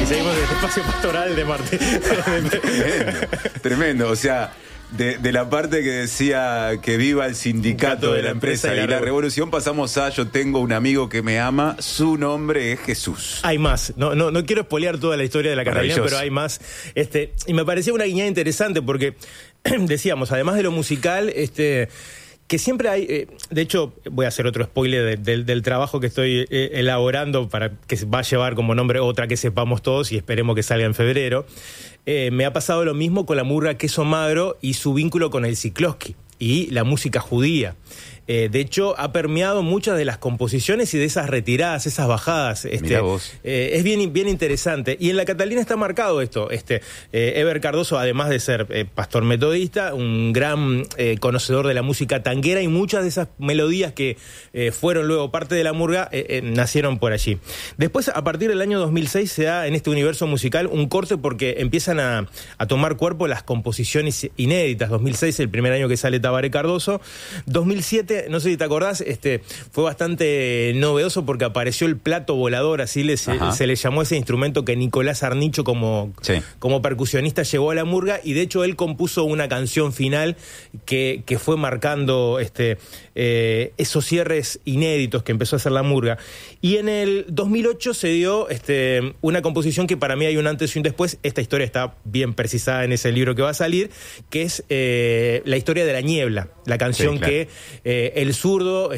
Y seguimos en el espacio pastoral de Marte. Tremendo. O sea, de la parte que decía que viva el sindicato de la empresa y la revolución, pasamos a yo tengo un amigo que me ama, su nombre es Jesús. Hay más. No quiero espolear toda la historia de la Catalina, pero hay más. Y me parecía una guiñada interesante porque decíamos, además de lo musical, que siempre hay, de hecho, voy a hacer otro spoiler del trabajo que estoy elaborando para que va a llevar como nombre Otra que sepamos todos y esperemos que salga en febrero. Me ha pasado lo mismo con la murga Queso Magro y su vínculo con el Chiklovsky y la música judía. De hecho, ha permeado muchas de las composiciones y de esas retiradas, esas bajadas. Mirá vos. Es bien interesante. Y en la Catalina está marcado esto. Eber Cardoso, además de ser pastor metodista, un gran conocedor de la música tanguera, y muchas de esas melodías que fueron luego parte de la murga nacieron por allí. Después, a partir del año 2006, se da en este universo musical un corte porque empiezan a tomar cuerpo las composiciones inéditas. 2006, el primer año que sale Tabaré Cardoso. 2007, no sé si te acordás, fue bastante novedoso porque apareció el plato volador, así se le llamó ese instrumento que Nicolás Arnicho como percusionista llevó a la murga, y de hecho él compuso una canción final que fue marcando esos cierres inéditos que empezó a hacer la murga. Y en el 2008 se dio una composición que para mí hay un antes y un después. Esta historia está bien precisada en ese libro que va a salir, que es la historia de La Niebla, la canción que el zurdo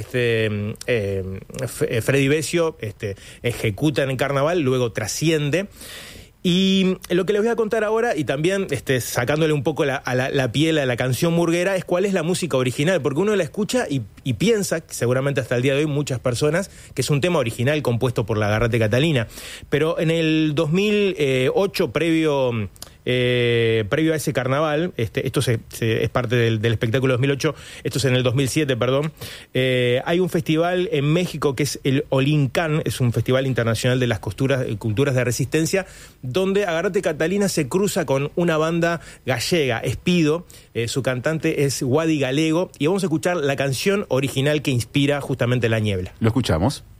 Freddy Besio ejecuta en el carnaval, luego trasciende. Y lo que les voy a contar ahora, y también sacándole un poco la piel a la canción murguera, es cuál es la música original, porque uno la escucha y piensa, seguramente hasta el día de hoy muchas personas, que es un tema original compuesto por la Garrate Catalina. Pero en el 2008, previo a ese carnaval, esto es parte del espectáculo 2008, esto es en el 2007, perdón, hay un festival en México que es el Olincan, es un festival internacional de las culturas de resistencia, donde Garrate Catalina se cruza con una banda gallega, Espido, su cantante es Wadi Galego, y vamos a escuchar la canción original que inspira justamente La Niebla. Lo escuchamos.